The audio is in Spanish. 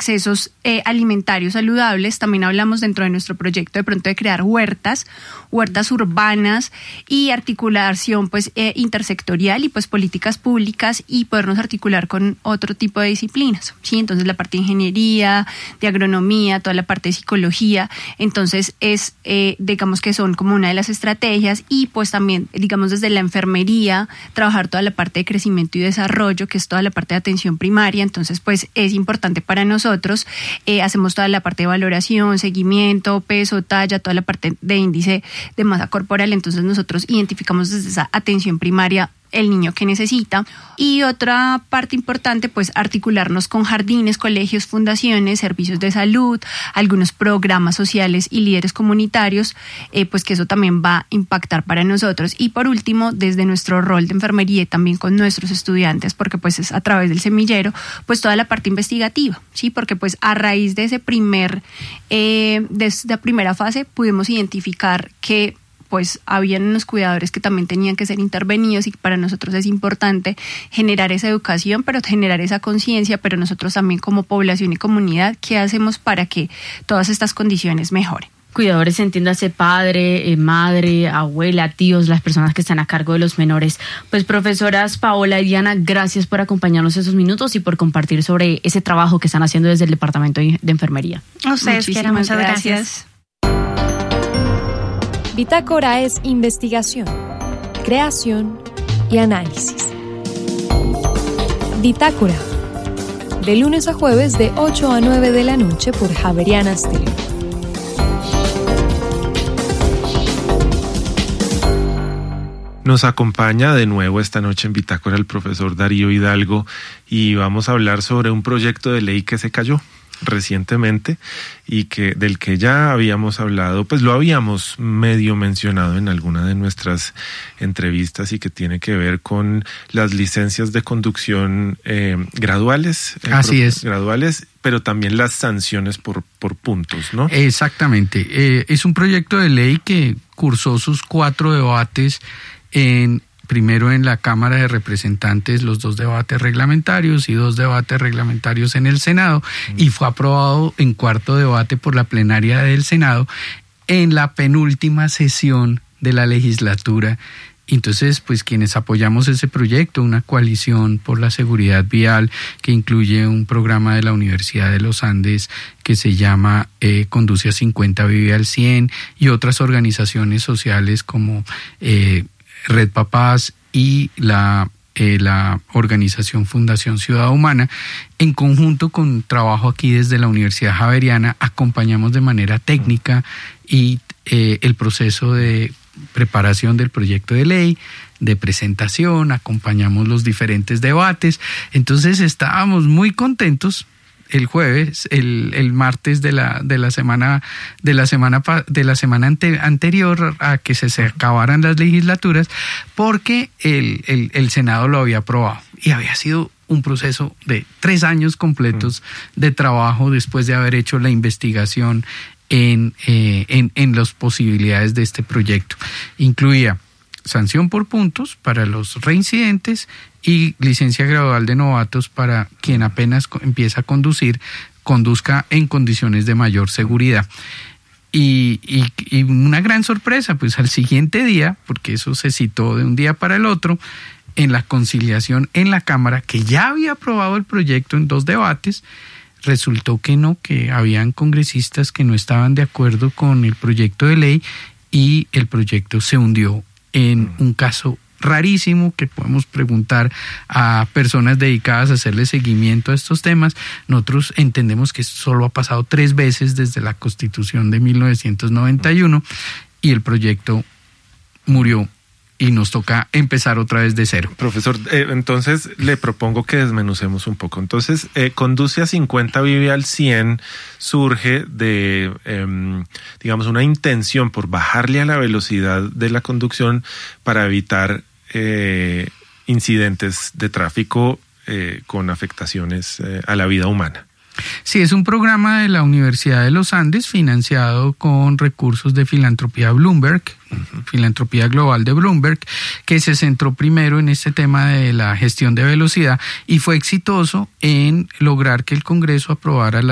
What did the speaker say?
accesos alimentarios saludables. También hablamos dentro de nuestro proyecto de pronto de crear huertas urbanas y articulación pues intersectorial y pues políticas públicas y podernos articular con otro tipo de disciplinas, ¿sí? Entonces la parte de ingeniería, de agronomía, toda la parte de psicología, entonces es digamos que son como una de las estrategias y pues también digamos desde la enfermería trabajar toda la parte de crecimiento y desarrollo, que es toda la parte de atención primaria. Entonces pues es importante para nosotros, hacemos toda la parte de valoración, seguimiento, peso, talla, toda la parte de índice de masa corporal. Entonces nosotros identificamos desde esa atención primaria el niño que necesita. Y otra parte importante, pues articularnos con jardines, colegios, fundaciones, servicios de salud, algunos programas sociales y líderes comunitarios, pues que eso también va a impactar para nosotros. Y por último, desde nuestro rol de enfermería y también con nuestros estudiantes, porque pues es a través del semillero, pues toda la parte investigativa, ¿sí? Porque pues a raíz de ese de esta primera fase pudimos identificar que pues habían unos cuidadores que también tenían que ser intervenidos y para nosotros es importante generar esa educación, pero generar esa conciencia, pero nosotros también como población y comunidad, ¿qué hacemos para que todas estas condiciones mejoren? Cuidadores, entiéndase padre, madre, abuela, tíos, las personas que están a cargo de los menores. Pues profesoras Paola y Diana, gracias por acompañarnos esos minutos y por compartir sobre ese trabajo que están haciendo desde el Departamento de Enfermería. A ustedes, muchas gracias. Bitácora es investigación, creación y análisis. Bitácora, de lunes a jueves de 8 a 9 de la noche por Javeriana Estéreo. Nos acompaña de nuevo esta noche en Bitácora el profesor Darío Hidalgo y vamos a hablar sobre un proyecto de ley que se cayó recientemente y del que ya habíamos hablado, pues lo habíamos medio mencionado en alguna de nuestras entrevistas y que tiene que ver con las licencias de conducción graduales. Así es. Graduales, pero también las sanciones por puntos, ¿no? Exactamente. Es un proyecto de ley que cursó sus 4 debates primero en la Cámara de Representantes, los 2 debates reglamentarios y 2 debates reglamentarios en el Senado, y fue aprobado en 4º debate por la plenaria del Senado en la penúltima sesión de la legislatura. Entonces, pues quienes apoyamos ese proyecto, una coalición por la seguridad vial que incluye un programa de la Universidad de los Andes que se llama Conduce a 50, Vive al 100, y otras organizaciones sociales como Red Papás y la organización Fundación Ciudad Humana, en conjunto con trabajo aquí desde la Universidad Javeriana, acompañamos de manera técnica y el proceso de preparación del proyecto de ley, de presentación, acompañamos los diferentes debates. Entonces estábamos muy contentos el jueves, el martes de la semana anterior a que se acabaran las legislaturas, porque el Senado lo había aprobado y había sido un proceso de 3 años completos de trabajo después de haber hecho la investigación en las posibilidades de este proyecto. Incluía sanción por puntos para los reincidentes y licencia gradual de novatos para quien apenas empieza a conducir, conduzca en condiciones de mayor seguridad. Y una gran sorpresa, pues al siguiente día, porque eso se citó de un día para el otro, en la conciliación en la Cámara, que ya había aprobado el proyecto en 2 debates, resultó que no, que habían congresistas que no estaban de acuerdo con el proyecto de ley y el proyecto se hundió en un caso rarísimo que podemos preguntar a personas dedicadas a hacerle seguimiento a estos temas. Nosotros entendemos que solo ha pasado 3 veces desde la Constitución de 1991 y el proyecto murió y nos toca empezar otra vez de cero. Profesor, entonces le propongo que desmenucemos un poco. Entonces, Conduce a 50, Vive al 100 surge de, digamos, una intención por bajarle a la velocidad de la conducción para evitar incidentes de tráfico con afectaciones a la vida humana. Sí, es un programa de la Universidad de los Andes financiado con recursos de Filantropía Bloomberg, Filantropía Global de Bloomberg, que se centró primero en este tema de la gestión de velocidad y fue exitoso en lograr que el Congreso aprobara la